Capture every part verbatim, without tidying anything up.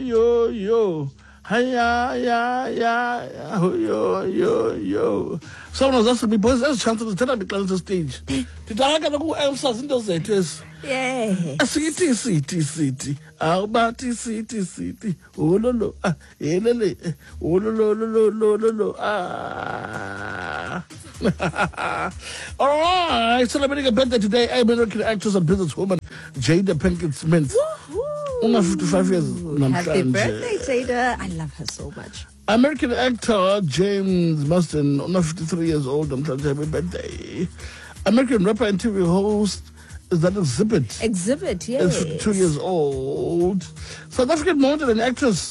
yo, yo. Hiya, ya, ya, ya, yo, yo, yo. Someone was asking me, boys, there's a chance to turn up the stage. Did I get a good answer in those days? Yeah. City, city, city. Albati, city, city. Oh, no, no. Ah, eh, le, le. Oh, no, no, no, no, no, no, no. Ah. All right. Celebrating a birthday today, American actress and businesswoman Jada Pinkett Smith. Only fifty-five years. Happy birthday, Jada. I love her so much. American actor James Marsden, only fifty-three years old. I'm trying to happy birthday. American rapper and T V host is that Exhibit. Exhibit, yes. Is fifty-two years old. South African model and actress.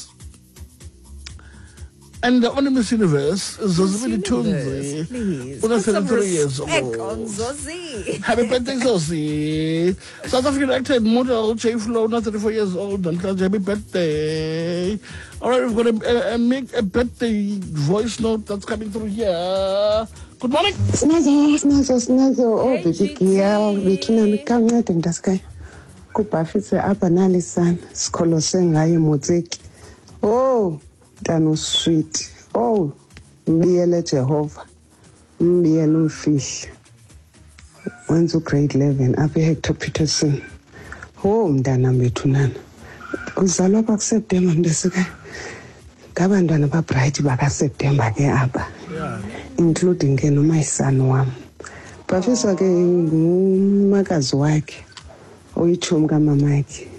And the only Miss Universe is Zozibini Tunzi. Please. Only Put some thirty-three years respect old. on Zozi. Happy birthday, Zozi. South African actor and model Jay Flo, not thirty-four years old. And happy birthday. All right, we've got a, a, a, make a birthday voice note that's coming through here. Good morning. Snazo, snazo, snazo. Oh, Hey, baby G T. girl. Between the camera and the sky. Kupafitse apa nalisan. Skolo sengaye mozeki. Oh, Dano sweet. Oh, mbiyele Jehovah. Mbiyele umfish. Went to grade eleven. Apha Hector Peterson. Oh, mntana mbethu nana. Uzalwa pa September ndesike. Ngabantwana ba bright baka September ke apha. Yeah. Including ke no my son wam. Bafiswa ke ngumakazi wakhe. Oyithumi kamama yakhe.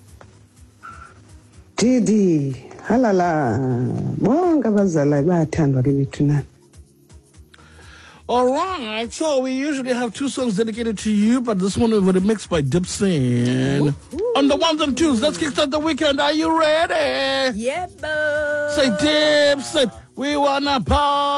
Didi, halala. Bonke abazali bayathandwa ke bethu nana. All right, so we usually have two songs dedicated to you, but this one was mixed by Dipson. On the ones and twos, let's kickstart the weekend. Are you ready? Yeah, boy. Say Dipson, we wanna party.